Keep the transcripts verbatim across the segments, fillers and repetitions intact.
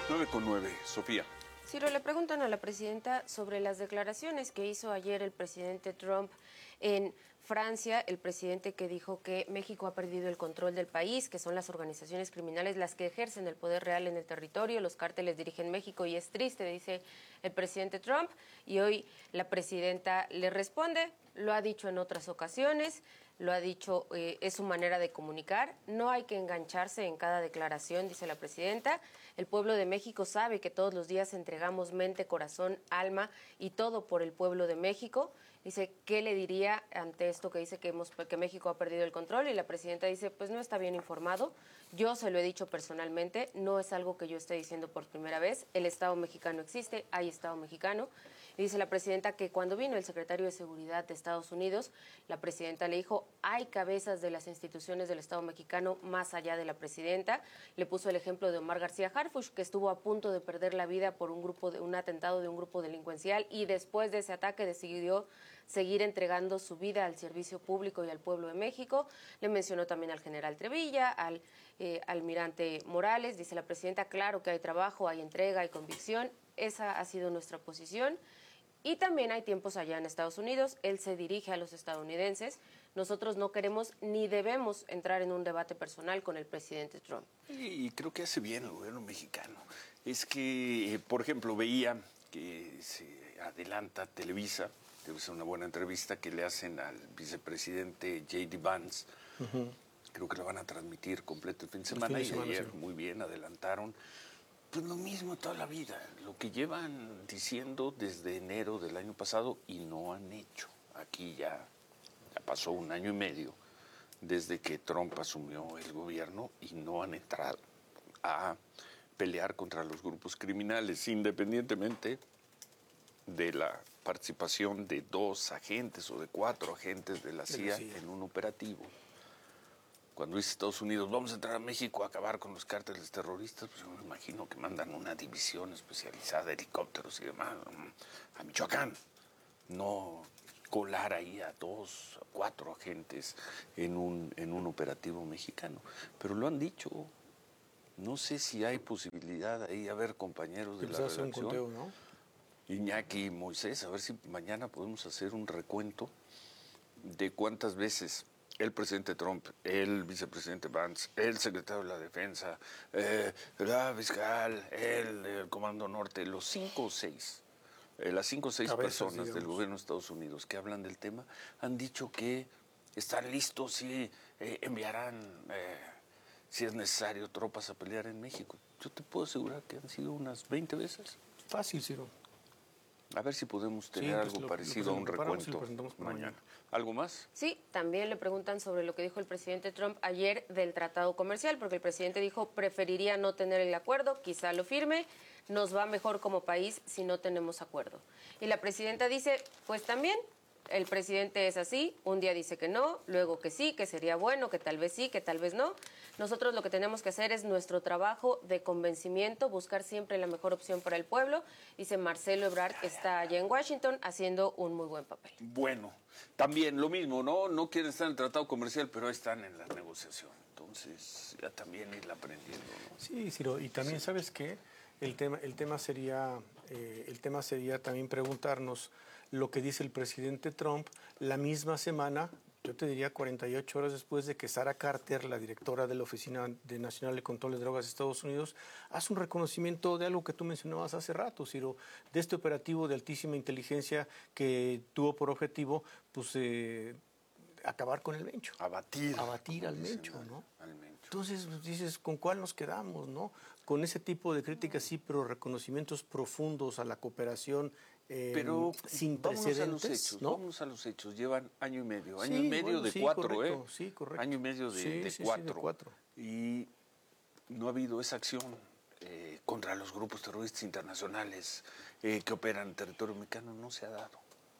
nueve con nueve, Sofía. Ciro, le preguntan a la presidenta sobre las declaraciones que hizo ayer el presidente Trump en Francia, el presidente que dijo que México ha perdido el control del país, que son las organizaciones criminales las que ejercen el poder real en el territorio, los cárteles dirigen México y es triste, dice el presidente Trump, y hoy la presidenta le responde, lo ha dicho en otras ocasiones, lo ha dicho, eh, es su manera de comunicar, no hay que engancharse en cada declaración, dice la presidenta, el pueblo de México sabe que todos los días entregamos mente, corazón, alma y todo por el pueblo de México. Dice, ¿qué le diría ante esto que dice que, hemos, que México ha perdido el control? Y la presidenta dice, pues no está bien informado, yo se lo he dicho personalmente, no es algo que yo esté diciendo por primera vez, el Estado mexicano existe, hay Estado mexicano. Y dice la presidenta que cuando vino el secretario de Seguridad de Estados Unidos, la presidenta le dijo, hay cabezas de las instituciones del Estado mexicano más allá de la presidenta. Le puso el ejemplo de Omar García Harfuch, que estuvo a punto de perder la vida por un grupo de un atentado de un grupo delincuencial y después de ese ataque decidió seguir entregando su vida al servicio público y al pueblo de México. Le mencionó también al general Trevilla, al eh, almirante Morales. Dice la presidenta, claro que hay trabajo, hay entrega, hay convicción. Esa ha sido nuestra posición. Y también hay tiempos allá en Estados Unidos. Él se dirige a los estadounidenses. Nosotros no queremos ni debemos entrar en un debate personal con el presidente Trump. Y creo que hace bien el gobierno mexicano. Es que, por ejemplo, veía que se adelanta Televisa, debe ser una buena entrevista que le hacen al vicepresidente J D Vance. Uh-huh. Creo que lo van a transmitir completo el fin de semana, fin de semana y ayer sí. Muy bien, adelantaron. Pues lo mismo toda la vida, lo que llevan diciendo desde enero del año pasado y no han hecho. Aquí ya, ya pasó un año y medio desde que Trump asumió el gobierno y no han entrado a pelear contra los grupos criminales, independientemente de la participación de dos agentes o de cuatro agentes de la C I A en un operativo. Cuando dice Estados Unidos, vamos a entrar a México a acabar con los cárteles terroristas, pues yo me imagino que mandan una división especializada, helicópteros y demás, a Michoacán. No colar ahí a dos, a cuatro agentes en un, en un operativo mexicano. Pero lo han dicho. No sé si hay posibilidad ahí, a ver, compañeros de la redacción, un conteo, ¿no? Iñaki y Moisés, a ver si mañana podemos hacer un recuento de cuántas veces el presidente Trump, el vicepresidente Vance, el secretario de la Defensa, eh, la fiscal, el, el Comando Norte, los cinco o seis, eh, las cinco o seis Cabezas, personas digamos. Del gobierno de Estados Unidos que hablan del tema, han dicho que están listos y eh, enviarán, eh, si es necesario, tropas a pelear en México. Yo te puedo asegurar que han sido unas veinte veces. Fácil, Ciro. A ver si podemos tener sí, pues algo lo, parecido lo, lo a un recuento mañana. mañana. ¿Algo más? Sí, también le preguntan sobre lo que dijo el presidente Trump ayer del tratado comercial, porque el presidente dijo preferiría no tener el acuerdo, quizá lo firme, nos va mejor como país si no tenemos acuerdo. Y la presidenta dice, pues también, el presidente es así, un día dice que no, luego que sí, que sería bueno, que tal vez sí, que tal vez no. Nosotros lo que tenemos que hacer es nuestro trabajo de convencimiento, buscar siempre la mejor opción para el pueblo. Dice Marcelo Ebrard, que está allá en Washington haciendo un muy buen papel. Bueno, también lo mismo, ¿no? No quieren estar en el tratado comercial, pero están en la negociación. Entonces, ya también ir aprendiendo, ¿no? Sí, Ciro, y también, sí. ¿Sabes qué? El tema, el tema sería, eh, el tema sería también preguntarnos lo que dice el presidente Trump la misma semana, yo te diría cuarenta y ocho horas después de que Sarah Carter, la directora de la Oficina de Nacional de Control de Drogas de Estados Unidos, hace un reconocimiento de algo que tú mencionabas hace rato, Ciro, de este operativo de altísima inteligencia que tuvo por objetivo, pues, eh, acabar con el Mencho. Abatir. Abatir al Mencho, ¿no? Al Mencho. Entonces, pues, dices, ¿con cuál nos quedamos, no? Con ese tipo de críticas, sí, pero reconocimientos profundos a la cooperación eh, pero sin precedentes, a los hechos, ¿no? Vamos a los hechos. Llevan año y medio. Año sí, y medio bueno, de sí, cuatro, correcto, ¿eh? Sí, correcto. Año y medio de, sí, de, sí, cuatro. Sí, de cuatro. Y no ha habido esa acción eh, contra los grupos terroristas internacionales eh, que operan en territorio mexicano. No se ha dado.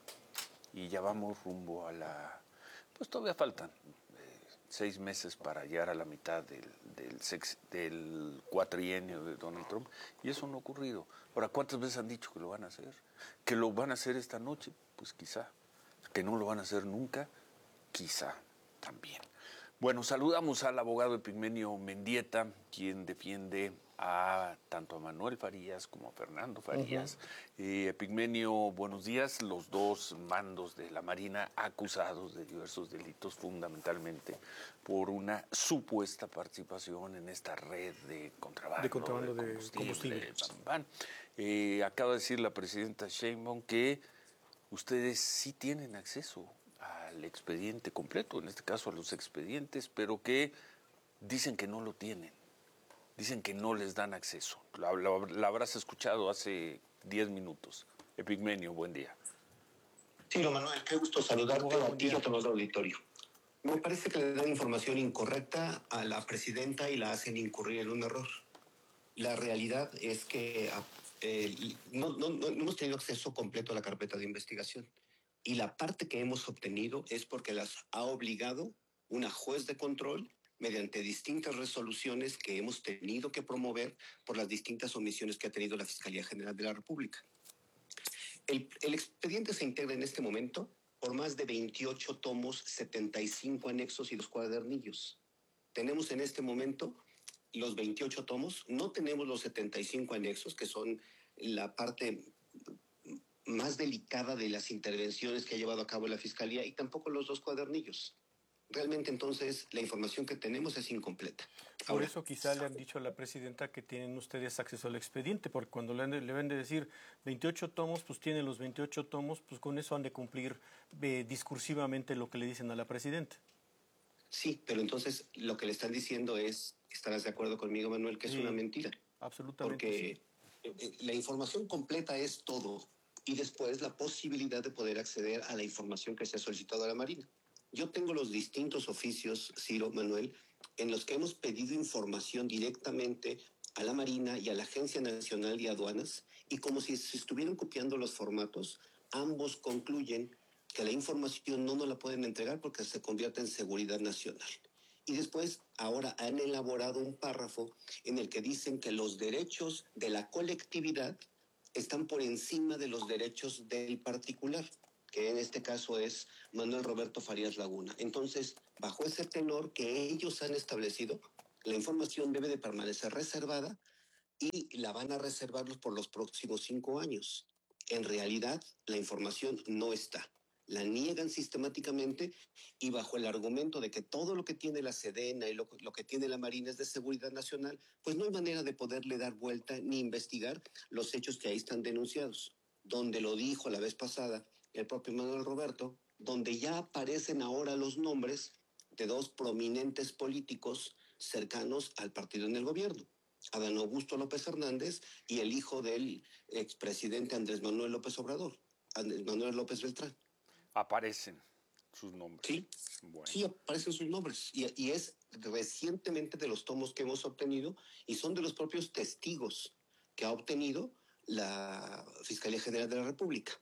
Y ya vamos rumbo a la... Pues todavía faltan eh, seis meses para llegar a la mitad del, del, sex, del cuatrienio de Donald Trump, y eso no ha ocurrido. Ahora, ¿cuántas veces han dicho que lo van a hacer? ¿Que lo van a hacer esta noche? Pues quizá. ¿Que no lo van a hacer nunca? Quizá también. Bueno, saludamos al abogado Epigmenio Mendieta, quien defiende a tanto a Manuel Farías como a Fernando Farías. Uh-huh. eh, Epigmenio, buenos días. Los dos mandos de la Marina acusados de diversos delitos, fundamentalmente por una supuesta participación en esta red de contrabando de, contrabando de combustible. combustible. Bam, bam. Eh, acaba de decir la presidenta Sheinbaum que ustedes sí tienen acceso al expediente completo, en este caso a los expedientes, pero que dicen que no lo tienen, dicen que no les dan acceso. La, la, la habrás escuchado hace diez minutos. Epigmenio, buen día. Sí, don Manuel, qué gusto saludarte bueno, a ti y a todos los auditorio. Me parece que le dan información incorrecta a la presidenta y la hacen incurrir en un error. La realidad es que eh, no, no, no hemos tenido acceso completo a la carpeta de investigación. Y la parte que hemos obtenido es porque las ha obligado una juez de control mediante distintas resoluciones que hemos tenido que promover por las distintas omisiones que ha tenido la Fiscalía General de la República. El, el expediente se integra en este momento por más de veintiocho tomos, setenta y cinco anexos y dos cuadernillos. Tenemos en este momento los veintiocho tomos, no tenemos los setenta y cinco anexos, que son la parte más delicada de las intervenciones que ha llevado a cabo la Fiscalía, y tampoco los dos cuadernillos. Realmente, entonces, la información que tenemos es incompleta. Por Ahora, eso quizá le han dicho a la presidenta que tienen ustedes acceso al expediente, porque cuando le, han de, le van de decir veintiocho tomos, pues tienen los veintiocho tomos, pues con eso han de cumplir eh, discursivamente lo que le dicen a la presidenta. Sí, pero entonces lo que le están diciendo es, estarás de acuerdo conmigo, Manuel, que es sí, una mentira. Absolutamente. Porque sí. La información completa es todo, y después la posibilidad de poder acceder a la información que se ha solicitado a la Marina. Yo tengo los distintos oficios, Ciro, Manuel, en los que hemos pedido información directamente a la Marina y a la Agencia Nacional de Aduanas, y como si se estuvieran copiando los formatos, ambos concluyen que la información no nos la pueden entregar porque se convierte en seguridad nacional. Y después, ahora han elaborado un párrafo en el que dicen que los derechos de la colectividad están por encima de los derechos del particular, que en este caso es Manuel Roberto Farías Laguna. Entonces, bajo ese tenor que ellos han establecido, la información debe de permanecer reservada y la van a reservarlos por los próximos cinco años. En realidad, la información no está. La niegan sistemáticamente y bajo el argumento de que todo lo que tiene la Sedena y lo, lo que tiene la Marina es de seguridad nacional, pues no hay manera de poderle dar vuelta ni investigar los hechos que ahí están denunciados. Donde lo dijo la vez pasada el propio Manuel Roberto, donde ya aparecen ahora los nombres de dos prominentes políticos cercanos al partido en el gobierno, Adán Augusto López Hernández y el hijo del expresidente Andrés Manuel López Obrador, Andrés Manuel López Beltrán. Aparecen sus nombres. Sí, bueno. sí aparecen sus nombres. Y, y es recientemente de los tomos que hemos obtenido y son de los propios testigos que ha obtenido la Fiscalía General de la República.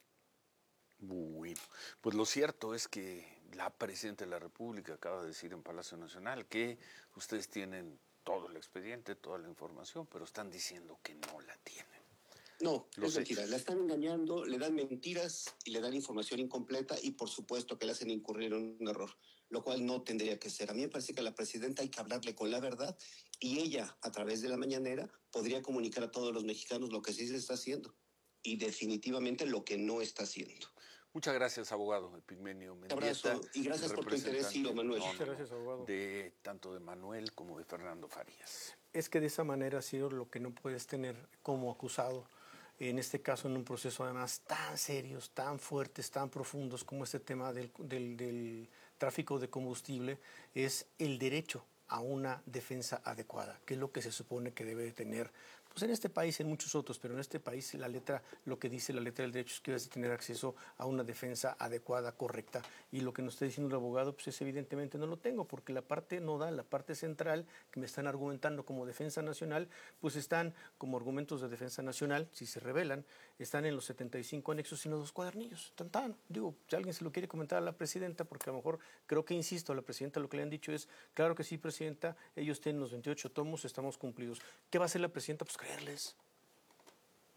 Bueno, pues lo cierto es que la Presidenta de la República acaba de decir en Palacio Nacional que ustedes tienen todo el expediente, toda la información, pero están diciendo que no la tienen. No, es mentira. La están engañando, le dan mentiras y le dan información incompleta y por supuesto que le hacen incurrir en un error, lo cual no tendría que ser. A mí me parece que a la presidenta hay que hablarle con la verdad y ella, a través de la mañanera, podría comunicar a todos los mexicanos lo que sí se está haciendo y definitivamente lo que no está haciendo. Muchas gracias, abogado Epigmenio Mendieta. Un abrazo y gracias por tu interés, Ciro, Manuel. No, no, Muchas gracias, abogado. De tanto de Manuel como de Fernando Farías. Es que de esa manera, Ciro, lo que no puedes tener como acusado, en este caso en un proceso además tan serios, tan fuertes, tan profundos como este tema del, del, del tráfico de combustible, es el derecho a una defensa adecuada, que es lo que se supone que debe de tener, pues en este país, en muchos otros, pero en este país la letra, lo que dice la letra del derecho es que debes de tener acceso a una defensa adecuada, correcta, y lo que nos está diciendo el abogado, pues es evidentemente no lo tengo, porque la parte nodal, la parte central que me están argumentando como defensa nacional, pues están como argumentos de defensa nacional, si se revelan, están en los setenta y cinco anexos y en los dos cuadernillos, tan tan, digo, si alguien se lo quiere comentar a la presidenta, porque a lo mejor, creo que insisto, a la presidenta lo que le han dicho es, claro que sí, presidenta, ellos tienen los veintiocho tomos, estamos cumplidos. ¿Qué va a hacer la presidenta? Pues creerles.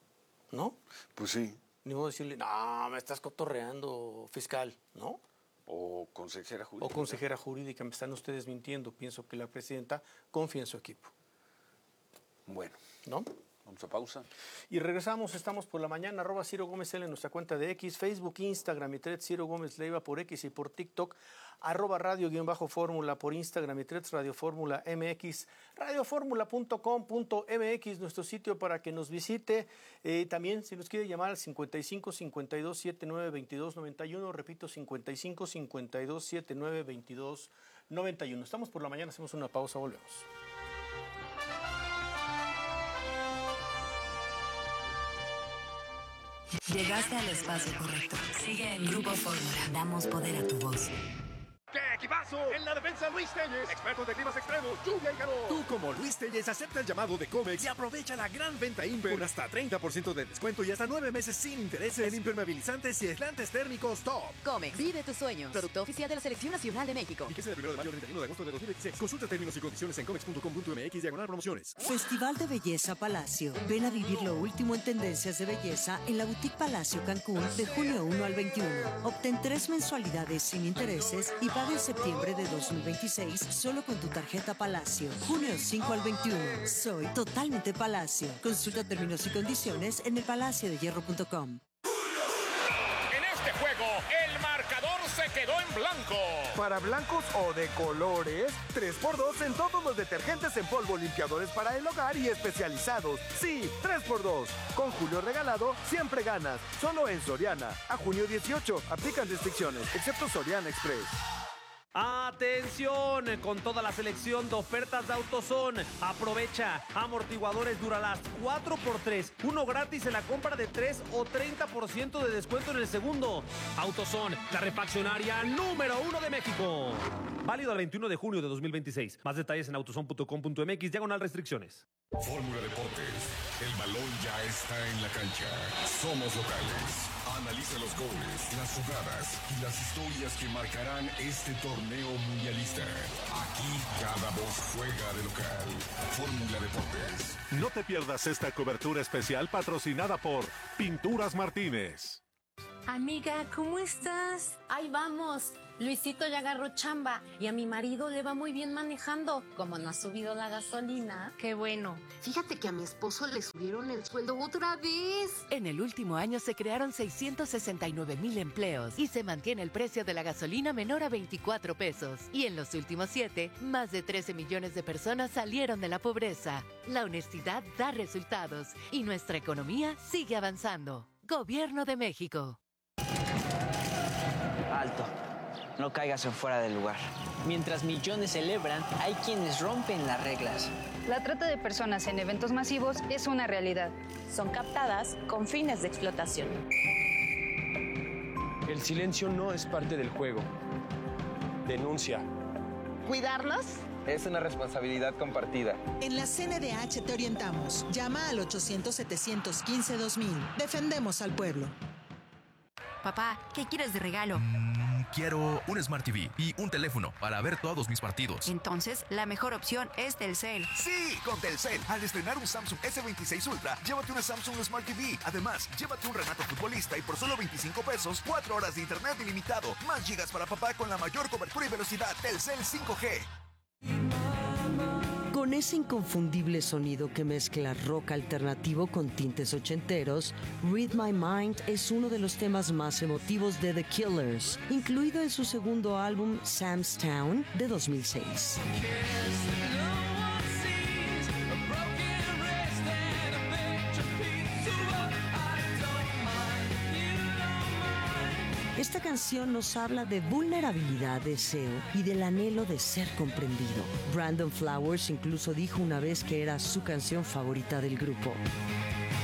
¿No? Pues sí. Ni modo decirle, no, me estás cotorreando, fiscal, ¿no? O consejera jurídica. O consejera jurídica. Me están ustedes mintiendo. Pienso que la presidenta confía en su equipo. Bueno. ¿No? Vamos a pausa. Y regresamos, estamos por la mañana, arroba Ciro Gómez L en nuestra cuenta de X, Facebook, Instagram y Threads, Ciro Gómez Leiva por X y por TikTok, arroba radio-fórmula por Instagram y Threads, Radio Fórmula M X, radiofórmula punto com punto m x, nuestro sitio para que nos visite. Eh, también, si nos quiere llamar al cincuenta y cinco, cincuenta y dos, setenta y nueve, veintidós, noventa y uno, repito, cincuenta y cinco, cincuenta y dos, setenta y nueve, veintidós, noventa y uno. Estamos por la mañana, hacemos una pausa, volvemos. Llegaste al espacio correcto. Sigue en Grupo Fórmula. Damos poder a tu voz. ¡Qué equipazo! En la defensa, Luis Telles, experto de climas extremos, lluvia y calor. Tú, como Luis Telles, acepta el llamado de Comex y aprovecha la gran venta Imper con hasta treinta por ciento de descuento y hasta nueve meses sin intereses en impermeabilizantes y aislantes térmicos top. Comex, vive tus sueños. Producto oficial de la Selección Nacional de México. Y que sea del primero de mayo al treinta y uno de agosto de dos mil veintiséis. Consulta términos y condiciones en comex punto com punto m x diagonal promociones. Festival de Belleza Palacio. Ven a vivir lo último en tendencias de belleza en la Boutique Palacio Cancún de junio uno al veintiuno. Obtén tres mensualidades sin intereses y paga en septiembre de dos mil veintiséis solo con tu tarjeta Palacio. junio cinco al veintiuno. Soy totalmente Palacio. Consulta términos y condiciones en el palacio de hierro punto com. En este juego, el marcador se quedó en blanco. Para blancos o de colores, tres por dos en todos los detergentes en polvo, limpiadores para el hogar y especializados. Sí, tres por dos. Con Julio regalado, siempre ganas. Solo en Soriana. A junio dieciocho. Aplican restricciones, excepto Soriana Express. ¡Atención! Con toda la selección de ofertas de AutoZone. Aprovecha amortiguadores Duralast cuatro por tres. Uno gratis en la compra de tres o treinta por ciento de descuento en el segundo. AutoZone, la refaccionaria número uno de México. Válido al veintiuno de junio de dos mil veintiséis. Más detalles en autozone punto com punto m x, diagonal restricciones. Fórmula Deportes. El balón ya está en la cancha. Somos locales. Analiza los goles, las jugadas y las historias que marcarán este torneo mundialista. Aquí cada voz juega de local. Fórmula Deportes. No te pierdas esta cobertura especial patrocinada por Pinturas Martínez. Amiga, ¿cómo estás? Ahí vamos. Luisito ya agarró chamba y a mi marido le va muy bien manejando. Como no ha subido la gasolina. Qué bueno. Fíjate que a mi esposo le subieron el sueldo otra vez. En el último año se crearon seiscientos sesenta y nueve mil empleos y se mantiene el precio de la gasolina menor a veinticuatro pesos. Y en los últimos siete, más de trece millones de personas salieron de la pobreza. La honestidad da resultados y nuestra economía sigue avanzando. Gobierno de México. Alto. No caigas en fuera del lugar. Mientras millones celebran, hay quienes rompen las reglas. La trata de personas en eventos masivos es una realidad. Son captadas con fines de explotación. El silencio no es parte del juego. Denuncia. ¿Cuidarnos? Es una responsabilidad compartida. En la C N D H te orientamos. Llama al ochocientos, setecientos quince, dos mil. Defendemos al pueblo. Papá, ¿qué quieres de regalo? Mm, quiero un Smart T V y un teléfono para ver todos mis partidos. Entonces, la mejor opción es Telcel. Sí, con Telcel. Al estrenar un Samsung S veintiséis Ultra, llévate una Samsung Smart T V. Además, llévate un Renato Futbolista y por solo veinticinco pesos, cuatro horas de internet ilimitado. Más gigas para papá con la mayor cobertura y velocidad. Telcel cinco G. Con ese inconfundible sonido que mezcla rock alternativo con tintes ochenteros, Read My Mind es uno de los temas más emotivos de The Killers, incluido en su segundo álbum Sam's Town de dos mil seis. Esta canción nos habla de vulnerabilidad, deseo y del anhelo de ser comprendido. Brandon Flowers incluso dijo una vez que era su canción favorita del grupo.